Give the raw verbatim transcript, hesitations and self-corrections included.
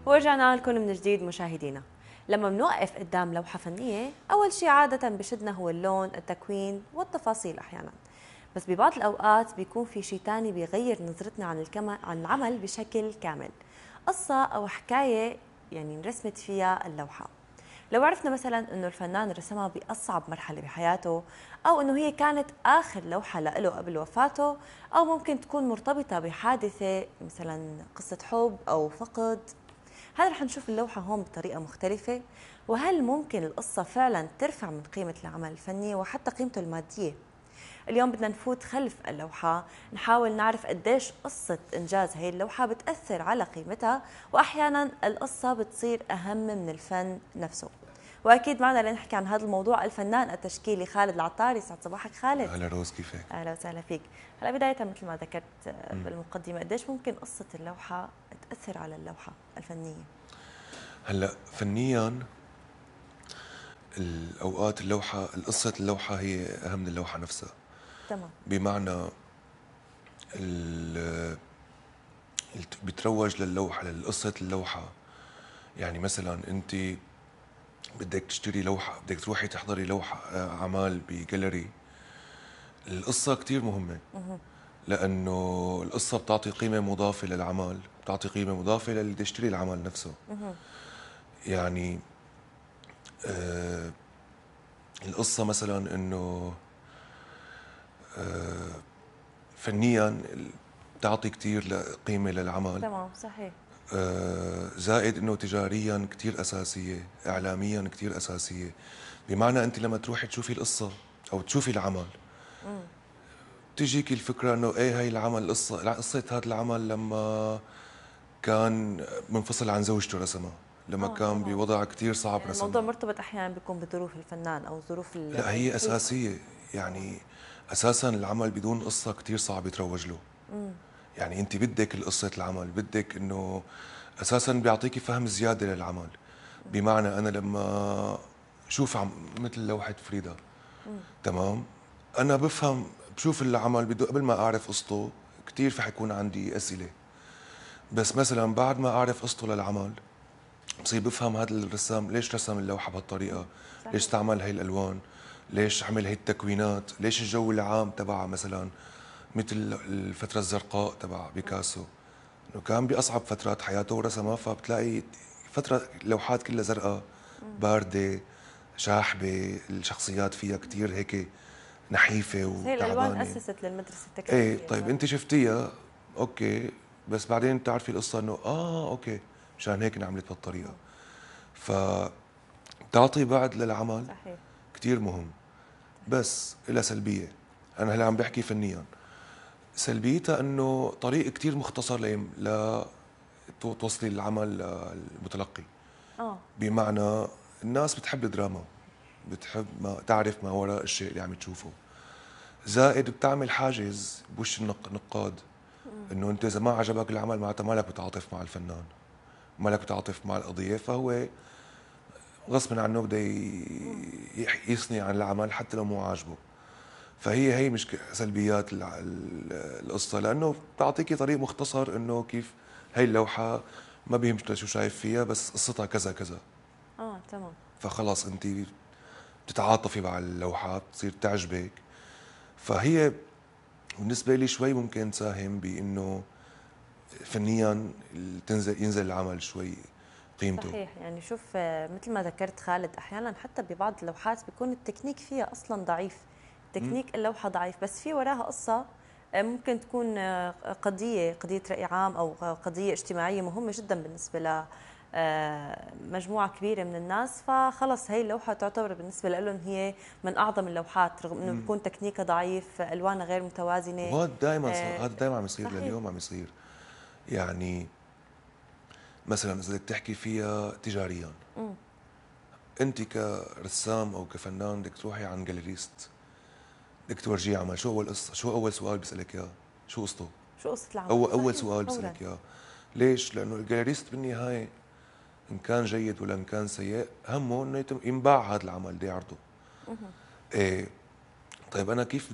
ورجعنا لكم من جديد مشاهدينا. لما بنوقف قدام لوحة فنية أول شيء عادة بشدنا هو اللون، التكوين والتفاصيل أحيانا، بس ببعض الأوقات بيكون في شيء تاني بيغير نظرتنا عن الكما عن العمل بشكل كامل. قصة أو حكاية يعني انرسمت فيها اللوحة. لو عرفنا مثلا انه الفنان رسمها باصعب مرحله بحياته، او انه هي كانت اخر لوحه له قبل وفاته، او ممكن تكون مرتبطه بحادثه مثلا قصه حب او فقد، هل رح نشوف اللوحه هون بطريقه مختلفه؟ وهل ممكن القصه فعلا ترفع من قيمه العمل الفني وحتى قيمته الماديه؟ اليوم بدنا نفوت خلف اللوحة، نحاول نعرف قديش قصة إنجاز هي اللوحة بتأثر على قيمتها، وأحيانا القصة بتصير أهم من الفن نفسه. وأكيد معنا لنحكي عن هذا الموضوع الفنان التشكيلي خالد العطاري. يسعد صباحك خالد. هلا روز، كيفك؟ أهلا وسهلا فيك. هلا بداية مثل ما ذكرت بالمقدمة، قديش ممكن قصة اللوحة تأثر على اللوحة الفنية؟ هلا فنيا الاوقات اللوحه قصه اللوحه هي اهم من اللوحه نفسها. تمام. بمعنى ال- بتروج للوحه لقصه اللوحه. يعني مثلا انت بدك تشتري لوحه، بدك تروحي تحضري لوحه آه، اعمال بجاليري. القصه كتير مهمه، لانه القصه بتعطي قيمه مضافه للعمل، بتعطي قيمه مضافه للي بده يشتري العمل نفسه. يعني آه القصه مثلا انه آه فنيا بتعطي كتير قيمة للعمل. تمام صحيح. آه زائد انه تجاريا كتير اساسية، اعلاميا كتير اساسية. بمعنى انت لما تروحي تشوفي القصة او تشوفي العمل، تجيك الفكرة انه ايه هاي العمل، القصة قصة هذا العمل لما كان منفصل عن زوجته رسمها، لما اه كان تمام. بوضع كتير صعب يعني الموضوع رسمها. مرتبط احيانا بيكون بظروف الفنان او ظروف لا هي المحيطه. اساسية. يعني اساسا العمل بدون قصة كتير صعب يتروج له. يعني انت بدك القصة العمل، بدك انه اساسا بيعطيكي فهم زيادة للعمل. بمعنى انا لما شوف عم مثل لوحة فريدة، تمام، انا بفهم بشوف العمل بدو قبل ما اعرف قصته كثير في حيكون عندي اسئلة. بس مثلا بعد ما اعرف قصته للعمل بصير بفهم هذا الرسام ليش رسم اللوحة بهالطريقة، ليش استعمل هي الالوان، ليش عمل هي التكوينات، ليش الجو العام تبعها مثلا مثل الفترة الزرقاء تبع بيكاسو، انه كان باصعب فترات حياته ورسمها، فبتلاقي فتره لوحات كلها زرقاء بارده شاحبه، الشخصيات فيها كثير هيك نحيفه هي الالوان وتعبانه. اسست للمدرسه ايه التكريسيه. طيب انت شفتيها اوكي، بس بعدين بتعرفي القصه انه اه اوكي مشان هيك انعملت بهالطريقه. فتعطي بعد للعمل صحيح. كثير مهم. بس لها سلبيه. انا هلا عم بحكي فنيا. سلبيتها انه طريق كثير مختصر ل توصلي العمل للمتلقي. اه بمعنى الناس بتحب الدراما، بتحب ما تعرف ما وراء الشيء اللي عم تشوفه. زائد بتعمل حاجز بوش النق- النقاد، انه انت اذا ما عجبك العمل معناتها مالك بتعاطف مع الفنان، مالك بتعاطف مع القضيه، فهو غصبا عنه بده ي- يح- يثني عن العمل حتى لو مو عاجبه. فهي هي مش سلبيات الع- ال- القصه، لانه بتعطيكي طريق مختصر انه كيف هي اللوحه ما بيهمك شو شايف فيها، بس قصتها كذا كذا. اه تمام. فخلاص انت بتتعاطفي مع اللوحه، بتصير تعجبك. فهي بالنسبه لي شوي ممكن تساهم بانه فنيا تنزل ينزل العمل شوي قيمته. صحيح. يعني شوف آه، مثل ما ذكرت خالد، احيانا حتى ببعض اللوحات بيكون التكنيك فيها اصلا ضعيف، تكنيك اللوحه ضعيف، بس في وراها قصه. آه، ممكن تكون آه، قضيه قضيه راي عام او قضيه اجتماعيه مهمه جدا بالنسبه ل آه، مجموعة كبيرة من الناس، فخلص هي اللوحة تعتبر بالنسبة لهم هي من أعظم اللوحات، رغم أنه بيكون تكنيكها ضعيف، ألوانها غير متوازنة. وهذا دائما آه، هذا دائما عم يصير، صحيح. لليوم عم يصير. يعني مثلا اذا بدك تحكي فيها تجاريا، انت كرسام او كفنان بدك تروحي عند جاليريست، بدك تورجيه عمل، شو اول قصه، شو اول سؤال بيسالك اياه؟ شو قصته؟ شو قصة العمل؟ اول اول صحيح سؤال فورا. بيسالك اياه. ليش؟ لانه الجاليريست بالنهايه ان كان جيد ولا ان كان سيء همه انه يتم- ينباع هذا العمل اللي يعرضه. ايه طيب انا كيف